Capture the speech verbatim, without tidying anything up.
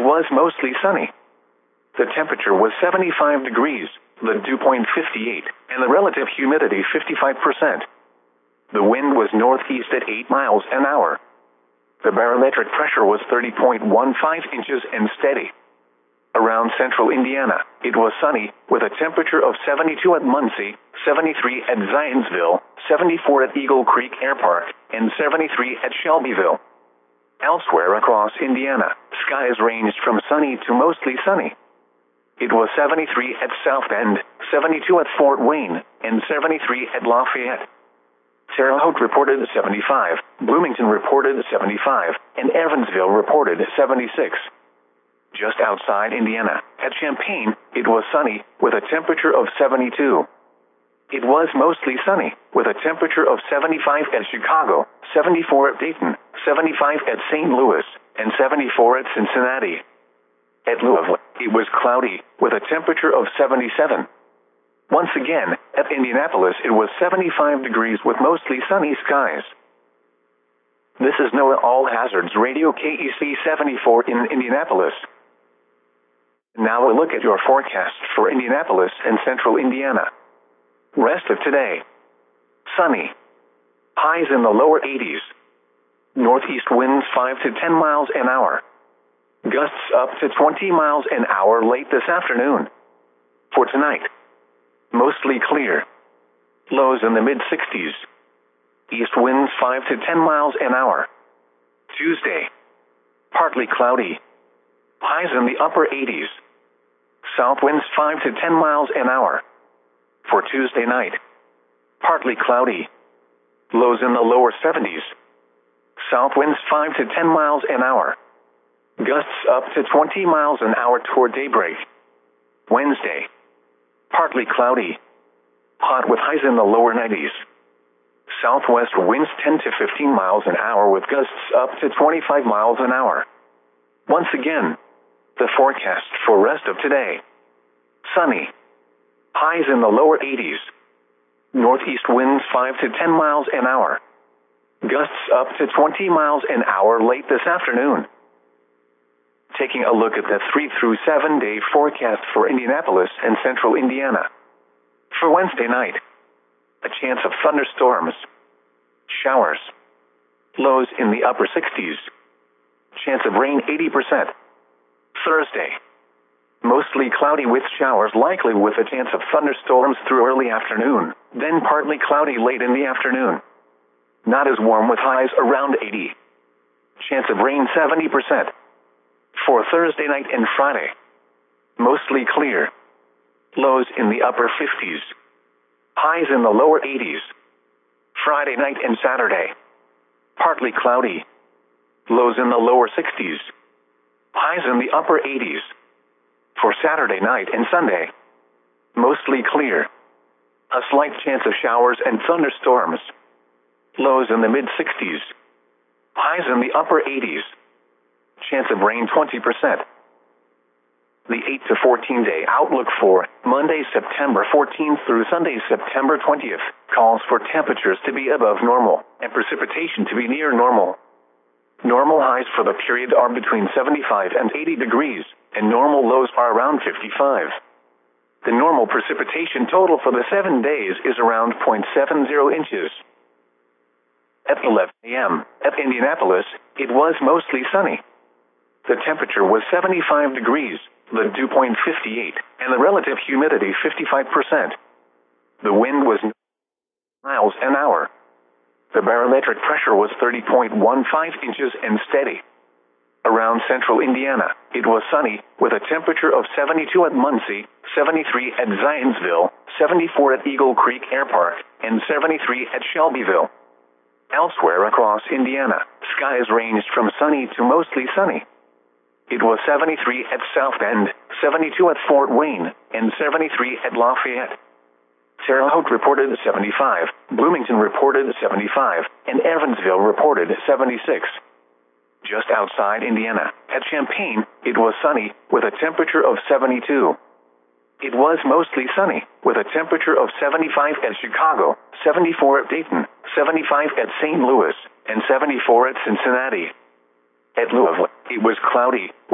was mostly sunny. The temperature was seventy-five degrees, the dew point fifty-eight, and the relative humidity fifty-five percent. The wind was northeast at eight miles an hour. The barometric pressure was thirty point one five inches and steady. Around central Indiana, it was sunny, with a temperature of seventy-two at Muncie, seventy-three at Zionsville, seventy-four at Eagle Creek Air Park, and seventy-three at Shelbyville. Elsewhere across Indiana, skies ranged from sunny to mostly sunny. It was seventy-three at South Bend, seventy-two at Fort Wayne, and seventy-three at Lafayette. Terre Haute reported seventy-five, Bloomington reported seventy-five, and Evansville reported seventy-six. Just outside Indiana, at Champaign, it was sunny, with a temperature of seventy-two. It was mostly sunny, with a temperature of seventy-five at Chicago, seventy-four at Dayton, seventy-five at Saint Louis, and seventy-four at Cincinnati. At Louisville, it was cloudy, with a temperature of seventy-seven. Once again, at Indianapolis it was seventy-five degrees with mostly sunny skies. This is NOAA All Hazards Radio K E C seventy-four in Indianapolis. Now a look at your forecast for Indianapolis and central Indiana. Rest of today. Sunny. Highs in the lower eighties. Northeast winds five to ten miles an hour. Gusts up to twenty miles an hour late this afternoon. For tonight. Mostly clear. Lows in the mid-sixties. East winds five to ten miles an hour. Tuesday. Partly cloudy. Highs in the upper eighties. South winds five to ten miles an hour. For Tuesday night. Partly cloudy. Lows in the lower seventies. South winds five to ten miles an hour. Gusts up to twenty miles an hour toward daybreak. Wednesday. Partly cloudy. Hot with highs in the lower nineties. Southwest winds ten to fifteen miles an hour with gusts up to twenty-five miles an hour. Once again, the forecast for rest of today. Sunny. Highs in the lower eighties. Northeast winds five to ten miles an hour. Gusts up to twenty miles an hour late this afternoon. Taking a look at the three through seven day forecast for Indianapolis and central Indiana. For Wednesday night, a chance of thunderstorms. Showers. Lows in the upper sixties. Chance of rain eighty percent. Thursday. Mostly cloudy with showers likely with a chance of thunderstorms through early afternoon, then partly cloudy late in the afternoon. Not as warm with highs around eighty. Chance of rain seventy percent. For Thursday night and Friday. Mostly clear. Lows in the upper fifties. Highs in the lower eighties. Friday night and Saturday. Partly cloudy. Lows in the lower sixties. Highs in the upper eighties. For Saturday night and Sunday. Mostly clear. A slight chance of showers and thunderstorms. Lows in the mid-sixties. Highs in the upper eighties. Chance of rain twenty percent. The eight to fourteen day outlook for Monday, September fourteenth through Sunday, September twentieth, calls for temperatures to be above normal and precipitation to be near normal. Normal highs for the period are between seventy-five and eighty degrees, and normal lows are around fifty-five. The normal precipitation total for the seven days is around zero point seven zero inches. At eleven a m at Indianapolis, it was mostly sunny. The temperature was seventy-five degrees, the dew point fifty-eight, and the relative humidity fifty-five percent. The wind was miles an hour. The barometric pressure was thirty point one five inches and steady. Around central Indiana, it was sunny, with a temperature of seventy-two at Muncie, seventy-three at Zionsville, seventy-four at Eagle Creek Air Park, and seventy-three at Shelbyville. Elsewhere across Indiana, skies ranged from sunny to mostly sunny. It was seventy-three at South Bend, seventy-two at Fort Wayne, and seventy-three at Lafayette. Terre Haute reported seventy-five, Bloomington reported seventy-five, and Evansville reported seventy-six. Just outside Indiana, at Champaign, it was sunny, with a temperature of seventy-two. It was mostly sunny, with a temperature of seventy-five at Chicago, seventy-four at Dayton, seventy-five at Saint Louis, and seventy-four at Cincinnati. At Louisville, it was cloudy,